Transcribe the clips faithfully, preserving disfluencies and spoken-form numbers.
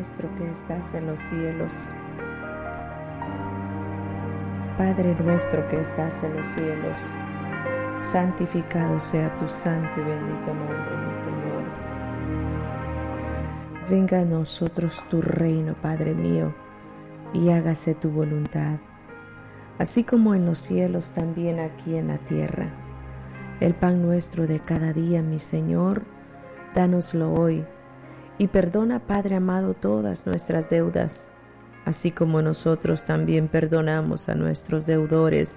nuestro que estás en los cielos. Padre nuestro que estás en los cielos, santificado sea tu santo y bendito nombre, mi Señor. Venga a nosotros tu reino, Padre mío, y hágase tu voluntad, así como en los cielos, también aquí en la tierra. El pan nuestro de cada día, mi Señor, dánoslo hoy, y perdona, Padre amado, todas nuestras deudas, así como nosotros también perdonamos a nuestros deudores.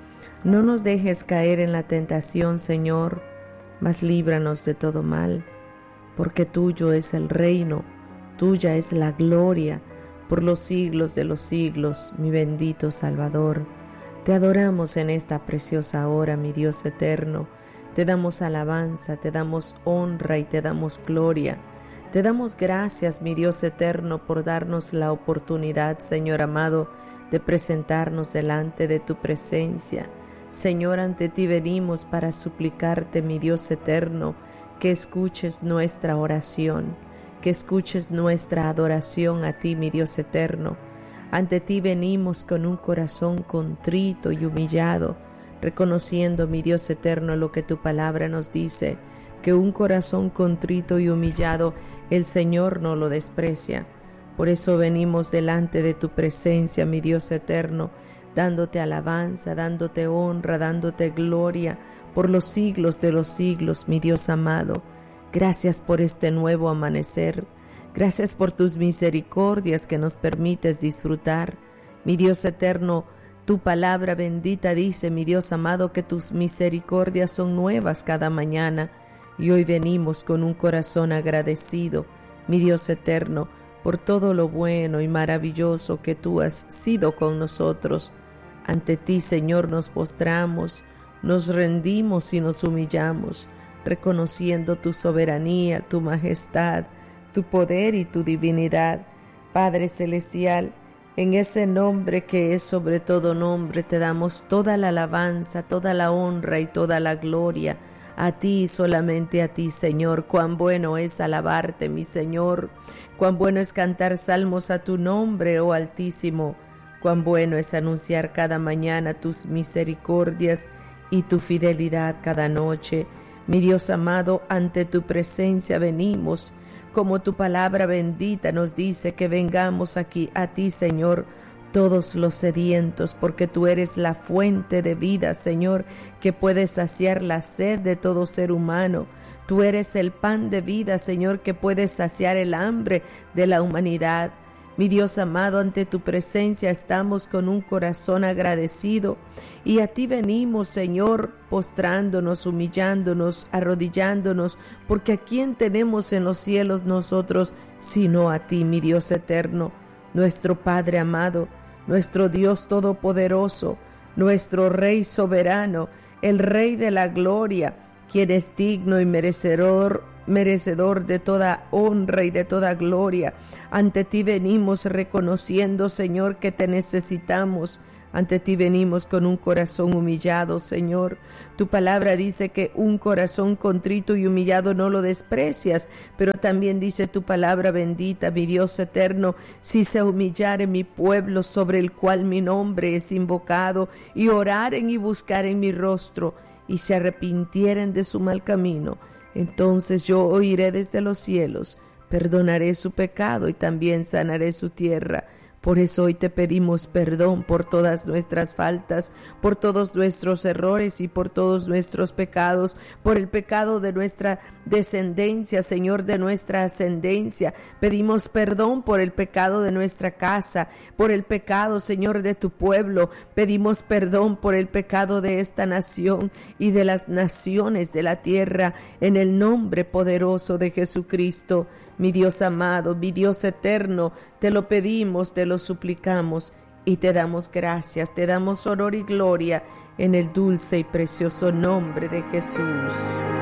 No nos dejes caer en la tentación, Señor, mas líbranos de todo mal, porque tuyo es el reino, tuya es la gloria, por los siglos de los siglos, mi bendito Salvador. Te adoramos en esta preciosa hora, mi Dios eterno. Te damos alabanza, te damos honra y te damos gloria. Te damos gracias, mi Dios eterno, por darnos la oportunidad, Señor amado, de presentarnos delante de tu presencia. Señor, ante ti venimos para suplicarte, mi Dios eterno, que escuches nuestra oración, que escuches nuestra adoración a ti, mi Dios eterno. Ante ti venimos con un corazón contrito y humillado, reconociendo, mi Dios eterno, lo que tu palabra nos dice, que un corazón contrito y humillado el Señor no lo desprecia. Por eso venimos delante de tu presencia, mi Dios eterno, dándote alabanza, dándote honra, dándote gloria por los siglos de los siglos, mi Dios amado. Gracias por este nuevo amanecer. Gracias por tus misericordias que nos permites disfrutar. Mi Dios eterno, tu palabra bendita dice, mi Dios amado, que tus misericordias son nuevas cada mañana. Y hoy venimos con un corazón agradecido, mi Dios eterno, por todo lo bueno y maravilloso que tú has sido con nosotros. Ante ti, Señor, nos postramos, nos rendimos y nos humillamos, reconociendo tu soberanía, tu majestad, tu poder y tu divinidad. Padre celestial, en ese nombre que es sobre todo nombre, te damos toda la alabanza, toda la honra y toda la gloria. A ti y solamente a ti, Señor. Cuán bueno es alabarte, mi Señor. Cuán bueno es cantar salmos a tu nombre, oh Altísimo. Cuán bueno es anunciar cada mañana tus misericordias y tu fidelidad cada noche. Mi Dios amado, ante tu presencia venimos, como tu palabra bendita nos dice que vengamos aquí a ti, Señor, todos los sedientos, porque tú eres la fuente de vida, Señor, que puedes saciar la sed de todo ser humano. Tú eres el pan de vida, Señor, que puedes saciar el hambre de la humanidad. Mi Dios amado, ante tu presencia estamos con un corazón agradecido y a ti venimos, Señor, postrándonos, humillándonos, arrodillándonos, porque ¿a quién tenemos en los cielos nosotros sino a ti, mi Dios eterno, nuestro Padre amado, nuestro Dios todopoderoso, nuestro Rey soberano, el Rey de la gloria, quien es digno y merecedor, merecedor de toda honra y de toda gloria. Ante ti venimos reconociendo, Señor, que te necesitamos. Ante ti venimos con un corazón humillado, Señor. Tu palabra dice que un corazón contrito y humillado no lo desprecias, pero también dice tu palabra bendita, mi Dios eterno, si se humillare mi pueblo sobre el cual mi nombre es invocado, y oraren y buscaren mi rostro, y se arrepintieren de su mal camino, entonces yo oiré desde los cielos, perdonaré su pecado y también sanaré su tierra. Por eso hoy te pedimos perdón por todas nuestras faltas, por todos nuestros errores y por todos nuestros pecados, por el pecado de nuestra descendencia, Señor, de nuestra ascendencia. Pedimos perdón por el pecado de nuestra casa, por el pecado, Señor, de tu pueblo. Pedimos perdón por el pecado de esta nación y de las naciones de la tierra, en el nombre poderoso de Jesucristo. Mi Dios amado, mi Dios eterno, te lo pedimos, te lo suplicamos y te damos gracias, te damos honor y gloria en el dulce y precioso nombre de Jesús.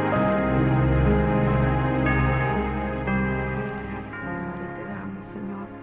Gracias, Padre, te damos, Señor,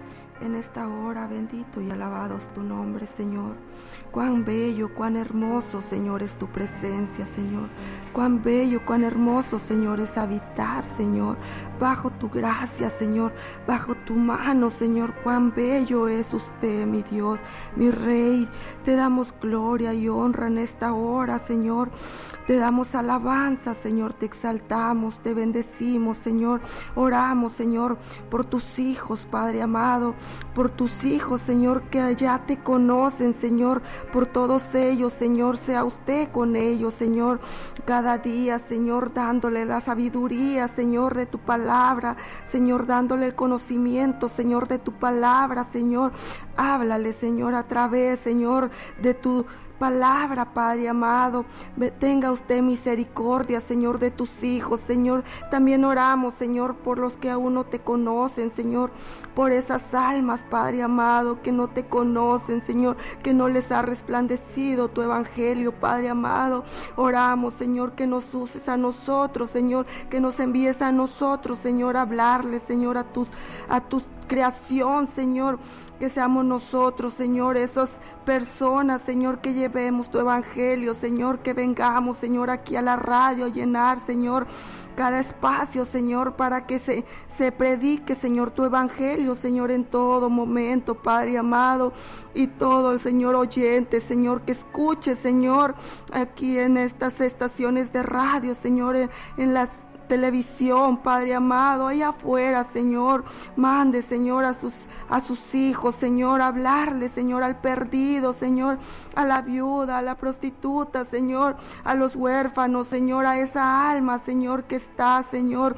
en esta hora. Bendito y alabado es tu nombre, Señor. Cuán bello, cuán hermoso, Señor, es tu presencia, Señor. Cuán bello, cuán hermoso, Señor, es habitar, Señor, bajo tu gracia, Señor, bajo tu mano, Señor. Cuán bello es usted, mi Dios, mi Rey. Te damos gloria y honra en esta hora, Señor. Te damos alabanza, Señor. Te exaltamos, te bendecimos, Señor. Oramos, Señor, por tus hijos, Padre amado, por tus hijos, Señor, que ya te conocen, Señor. Por todos ellos, Señor, sea usted con ellos, Señor, cada día, Señor, dándole la sabiduría, Señor, de tu palabra, Señor, dándole el conocimiento, Señor, de tu palabra, Señor. Háblale, Señor, a través, Señor, de tu palabra, Padre amado. Tenga usted misericordia, Señor, de tus hijos, Señor. También oramos, Señor, por los que aún no te conocen, Señor, por esas almas, Padre amado, que no te conocen, Señor, que no les ha resplandecido tu evangelio, Padre amado. Oramos, Señor, que nos uses a nosotros, Señor, que nos envíes a nosotros, Señor, a hablarles, Señor, a tus, a tus creación, Señor, que seamos nosotros, Señor, esas personas, Señor, que llevemos tu evangelio, Señor, que vengamos, Señor, aquí a la radio a llenar, Señor, cada espacio, Señor, para que se, se predique, Señor, tu evangelio, Señor, en todo momento, Padre amado, y todo el Señor oyente, Señor, que escuche, Señor, aquí en estas estaciones de radio, Señor, en, en las televisión, Padre amado, allá afuera, Señor, mande, Señor, a sus, a sus hijos, Señor, a hablarle, Señor, al perdido, Señor, a la viuda, a la prostituta, Señor, a los huérfanos, Señor, a esa alma, Señor, que está, Señor,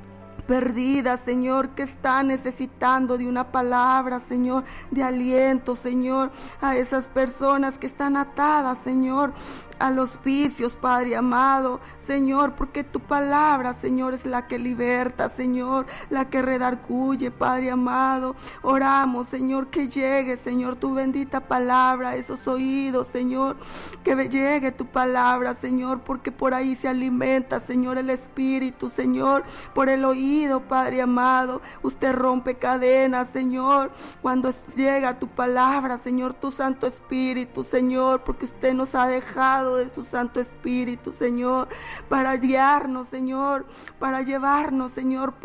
perdida, Señor, que está necesitando de una palabra, Señor, de aliento, Señor, a esas personas que están atadas, Señor, a los vicios, Padre amado, Señor, porque tu palabra, Señor, es la que liberta, Señor, la que redarguye, Padre amado. Oramos, Señor, que llegue, Señor, tu bendita palabra a esos oídos, Señor, que llegue tu palabra, Señor, porque por ahí se alimenta, Señor, el espíritu, Señor, por el oído, Padre amado. Usted rompe cadenas, Señor, cuando llega tu palabra, Señor, tu Santo Espíritu, Señor, porque usted nos ha dejado de su Santo Espíritu, Señor, para guiarnos, Señor, para llevarnos, Señor,